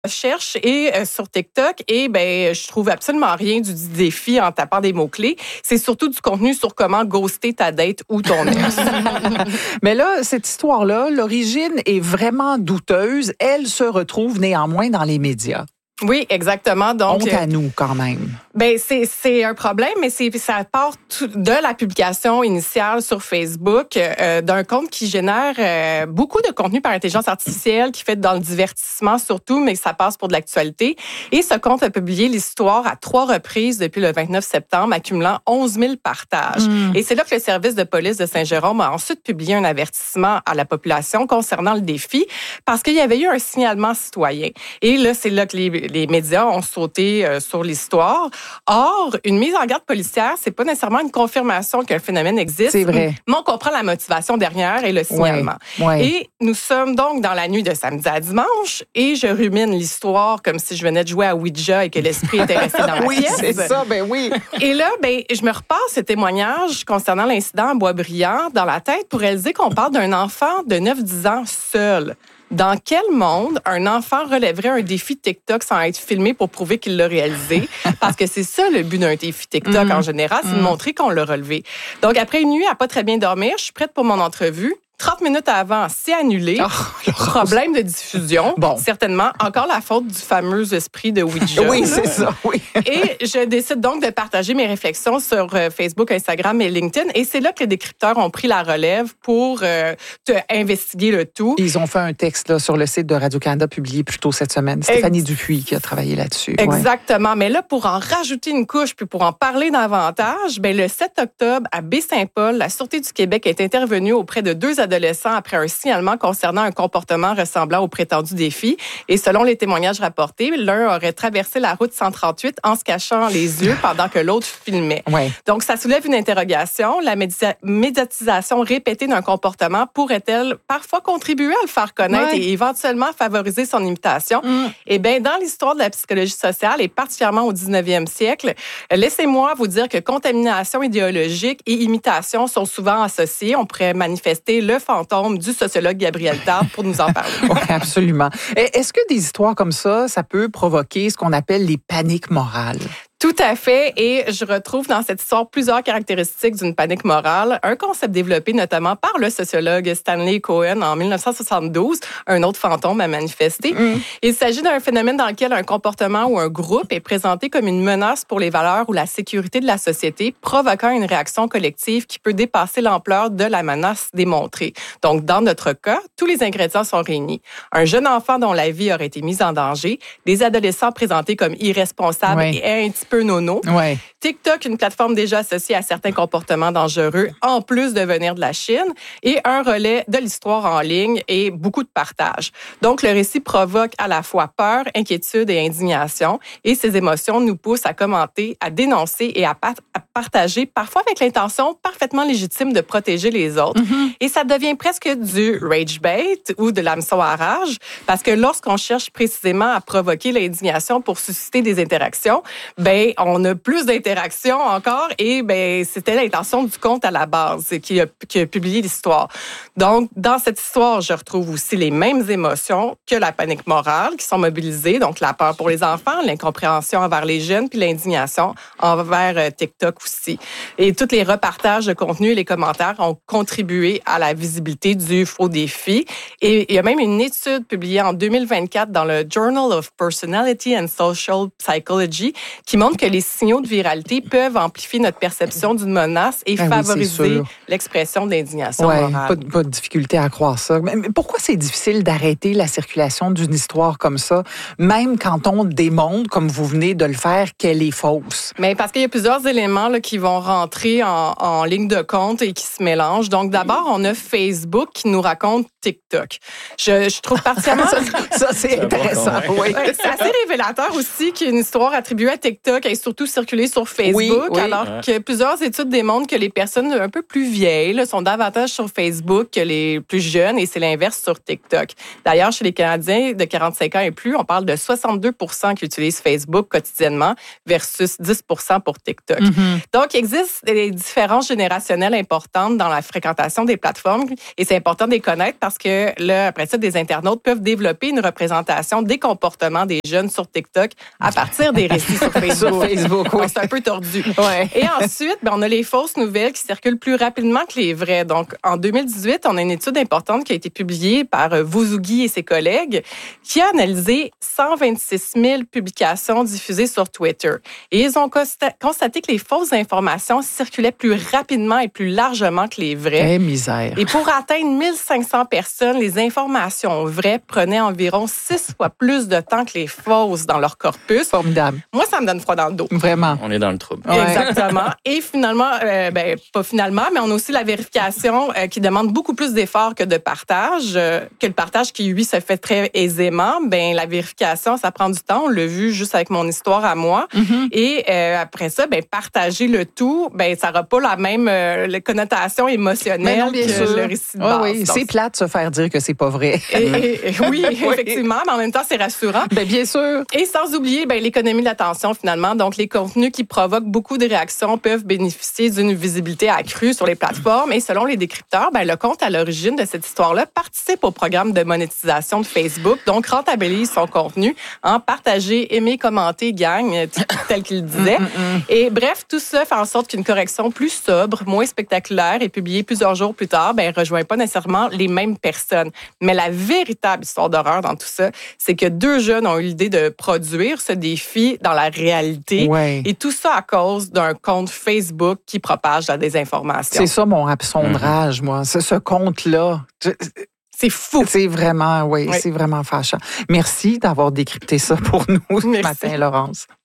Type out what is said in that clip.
Cherche et sur TikTok et je trouve absolument rien du défi en tapant des mots-clés. C'est surtout du contenu sur comment ghoster ta date ou ton ex. Mais là, cette histoire-là, l'origine est vraiment douteuse. Elle se retrouve néanmoins dans les médias. Oui, exactement. Donc, honte à nous, quand même. C'est un problème, mais ça part de la publication initiale sur Facebook d'un compte qui génère beaucoup de contenu par intelligence artificielle, qui fait dans le divertissement surtout, mais ça passe pour de l'actualité. Et ce compte a publié l'histoire à 3 reprises depuis le 29 septembre, accumulant 11 000 partages. Et c'est là que le service de police de Saint-Jérôme a ensuite publié un avertissement à la population concernant le défi, parce qu'il y avait eu un signalement citoyen. Et là, c'est là que les médias ont sauté sur l'histoire. Or, une mise en garde policière, c'est pas nécessairement une confirmation qu'un phénomène existe. C'est vrai. Mais on comprend la motivation derrière et le signalement. Ouais. Et nous sommes donc dans la nuit de samedi à dimanche et je rumine l'histoire comme si je venais de jouer à Ouija et que l'esprit était resté dans la pièce. Oui, c'est ça, oui. Et là, je me repasse ce témoignage concernant l'incident à Boisbriand dans la tête pour réaliser qu'on parle d'un enfant de 9-10 ans seul. Dans quel monde un enfant relèverait un défi TikTok sans être filmé pour prouver qu'il l'a réalisé? Parce que c'est ça le but d'un défi TikTok en général, c'est de montrer qu'on l'a relevé. Donc, après une nuit à pas très bien dormir, je suis prête pour mon entrevue. 30 minutes avant, c'est annulé. Problème de diffusion. Bon. Certainement. Encore la faute du fameux esprit de Ouija. Oui, c'est ça, oui. Et je décide donc de partager mes réflexions sur Facebook, Instagram et LinkedIn. Et c'est là que les décrypteurs ont pris la relève pour investiguer le tout. Ils ont fait un texte là, sur le site de Radio-Canada publié plus tôt cette semaine. Stéphanie Dupuis qui a travaillé là-dessus. Exactement. Ouais. Mais là, pour en rajouter une couche puis pour en parler davantage, le 7 octobre, à Baie-Saint-Paul, la Sûreté du Québec est intervenue auprès de 2 adolescents après un signalement concernant un comportement ressemblant au prétendu défi. Et selon les témoignages rapportés, l'un aurait traversé la route 138 en se cachant les yeux pendant que l'autre filmait. Ouais. Donc, ça soulève une interrogation. La médiatisation répétée d'un comportement pourrait-elle parfois contribuer à le faire connaître et éventuellement favoriser son imitation? Eh bien, dans l'histoire de la psychologie sociale et particulièrement au 19e siècle, laissez-moi vous dire que contamination idéologique et imitation sont souvent associées. On pourrait manifester le fantôme du sociologue Gabriel Tard pour nous en parler. Oui, absolument. Est-ce que des histoires comme ça peut provoquer ce qu'on appelle les paniques morales? Tout à fait. Et je retrouve dans cette histoire plusieurs caractéristiques d'une panique morale. Un concept développé notamment par le sociologue Stanley Cohen en 1972, un autre fantôme a manifesté. Il s'agit d'un phénomène dans lequel un comportement ou un groupe est présenté comme une menace pour les valeurs ou la sécurité de la société, provoquant une réaction collective qui peut dépasser l'ampleur de la menace démontrée. Donc, dans notre cas, tous les ingrédients sont réunis. Un jeune enfant dont la vie aurait été mise en danger, des adolescents présentés comme irresponsables et un petit peu nono. Ouais. TikTok, une plateforme déjà associée à certains comportements dangereux, en plus de venir de la Chine, et un relais de l'histoire en ligne et beaucoup de partage. Donc, le récit provoque à la fois peur, inquiétude et indignation, et ces émotions nous poussent à commenter, à dénoncer et à partager, parfois avec l'intention parfaitement légitime de protéger les autres. Et ça devient presque du rage bait ou de l'hameçon à rage, parce que lorsqu'on cherche précisément à provoquer l'indignation pour susciter des interactions, on a plus d'interactions encore et c'était l'intention du compte à la base qui a publié l'histoire. Donc, dans cette histoire, je retrouve aussi les mêmes émotions que la panique morale qui sont mobilisées, donc la peur pour les enfants, l'incompréhension envers les jeunes, puis l'indignation envers TikTok aussi. Et tous les repartages de contenu et les commentaires ont contribué à la visibilité du faux défi. Et il y a même une étude publiée en 2024 dans le Journal of Personality and Social Psychology qui montre que les signaux de viralité peuvent amplifier notre perception d'une menace et favoriser l'expression d'indignation morale. Pas de difficulté à croire ça. Mais pourquoi c'est difficile d'arrêter la circulation d'une histoire comme ça, même quand on démontre, comme vous venez de le faire, qu'elle est fausse? Mais parce qu'il y a plusieurs éléments là, qui vont rentrer en ligne de compte et qui se mélangent. Donc, d'abord, on a Facebook qui nous raconte TikTok. Je trouve particulièrement... ça, c'est intéressant. Oui. C'est assez révélateur aussi qu'il y a une histoire attribuée à TikTok TikTok est surtout circulé sur Facebook, oui. alors que plusieurs études démontrent que les personnes un peu plus vieilles là, sont davantage sur Facebook que les plus jeunes, et c'est l'inverse sur TikTok. D'ailleurs, chez les Canadiens de 45 ans et plus, on parle de 62% qui utilisent Facebook quotidiennement versus 10% pour TikTok. Donc, il existe des différences générationnelles importantes dans la fréquentation des plateformes, et c'est important de les connaître parce que là, après ça, des internautes peuvent développer une représentation des comportements des jeunes sur TikTok à partir des récits sur Facebook. Oui. C'est un peu tordu. Ouais. Et ensuite, on a les fausses nouvelles qui circulent plus rapidement que les vraies. Donc, en 2018, on a une étude importante qui a été publiée par Vouzougui et ses collègues qui a analysé 126 000 publications diffusées sur Twitter. Et ils ont constaté que les fausses informations circulaient plus rapidement et plus largement que les vraies. Misère. Et pour atteindre 1500 personnes, les informations vraies prenaient environ 6 fois plus de temps que les fausses dans leur corpus. Formidable. Moi, ça me donne froid dans le dos. Vraiment. On est dans le trouble. Ouais. Exactement. Et finalement, pas finalement, mais on a aussi la vérification qui demande beaucoup plus d'efforts que de partage, que le partage qui, lui, se fait très aisément. La vérification, ça prend du temps. On l'a vu juste avec mon histoire à moi. Et après ça, partager le tout, ça n'aura pas la même connotation émotionnelle que le récit de base. Oui, c'est plate de se faire dire que c'est pas vrai. Oui, effectivement, mais en même temps, c'est rassurant. Bien sûr. Et sans oublier l'économie de l'attention, finalement. Donc, les contenus qui provoquent beaucoup de réactions peuvent bénéficier d'une visibilité accrue sur les plateformes. Et selon les décrypteurs, le compte à l'origine de cette histoire-là participe au programme de monétisation de Facebook, donc rentabilise son contenu en partager, aimer, commenter, gagne, tel qu'il disait. Et bref, tout ça fait en sorte qu'une correction plus sobre, moins spectaculaire et publiée plusieurs jours plus tard, rejoint pas nécessairement les mêmes personnes. Mais la véritable histoire d'horreur dans tout ça, c'est que 2 jeunes ont eu l'idée de produire ce défi dans la réalité. Ouais. Et tout ça à cause d'un compte Facebook qui propage la désinformation. C'est ça mon absondrage, moi. Ce compte-là. C'est fou. C'est vraiment, c'est vraiment fâchant. Merci d'avoir décrypté ça pour nous ce matin, Laurence.